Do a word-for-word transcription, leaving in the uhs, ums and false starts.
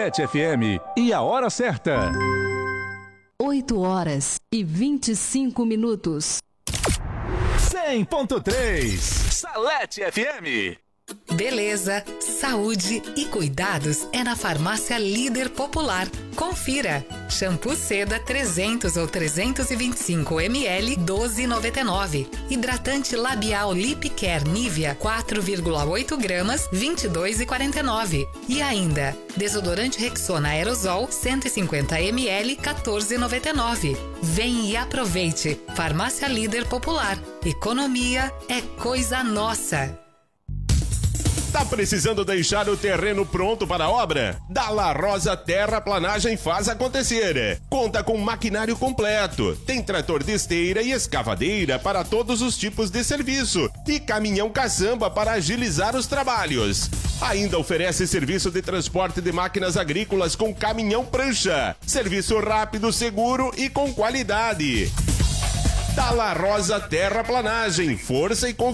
Salete F M e a hora certa. oito horas e vinte e cinco minutos. cem ponto três Salete F M. Beleza, saúde e cuidados é na Farmácia Líder Popular. Confira. Shampoo Seda trezentos ou trezentos e vinte e cinco mililitros, doze reais e noventa e nove centavos. Hidratante labial Lip Care Nivea, quatro vírgula oito gramas, vinte e dois reais e quarenta e nove centavos. E ainda, desodorante Rexona Aerosol, cento e cinquenta mililitros, quatorze reais e noventa e nove centavos. Vem e aproveite. Farmácia Líder Popular. Economia é coisa nossa. Tá precisando deixar o terreno pronto para a obra? Da La Rosa Terraplanagem faz acontecer. Conta com maquinário completo. Tem trator de esteira e escavadeira para todos os tipos de serviço. E caminhão caçamba para agilizar os trabalhos. Ainda oferece serviço de transporte de máquinas agrícolas com caminhão prancha. Serviço rápido, seguro e com qualidade. Da La Rosa Terraplanagem. Força e confiança.